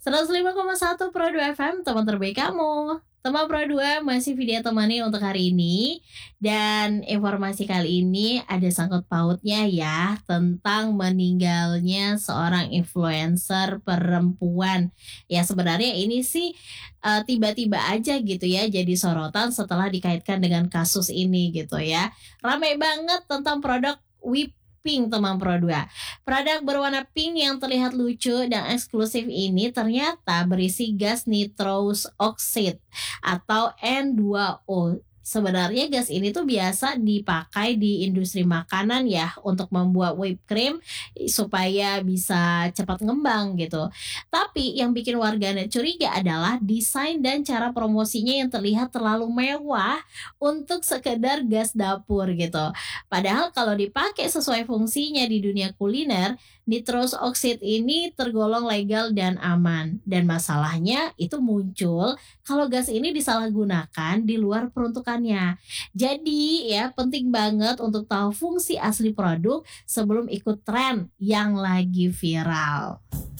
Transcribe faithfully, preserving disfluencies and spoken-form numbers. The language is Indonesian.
seratus lima koma satu Pro dua F M, teman terbaik kamu. Teman Pro dua masih video temani untuk hari ini. Dan informasi kali ini ada sangkut pautnya ya, tentang meninggalnya seorang influencer perempuan. Ya sebenarnya ini sih uh, tiba-tiba aja gitu ya, jadi sorotan setelah dikaitkan dengan kasus ini gitu ya. Ramai banget tentang produk whip pink teman Pro dua. Produk berwarna pink yang terlihat lucu dan eksklusif ini ternyata berisi gas nitrous oxide atau N dua O. Sebenarnya gas ini tuh biasa dipakai di industri makanan ya, untuk membuat whipped cream supaya bisa cepat ngembang gitu. Tapi yang bikin warganet curiga adalah desain dan cara promosinya yang terlihat terlalu mewah untuk sekedar gas dapur gitu. Padahal kalau dipakai sesuai fungsinya di dunia kuliner, nitrous oxide ini tergolong legal dan aman. Dan masalahnya itu muncul kalau gas ini disalahgunakan di luar peruntukannya. Jadi ya penting banget untuk tahu fungsi asli produk sebelum ikut tren yang lagi viral.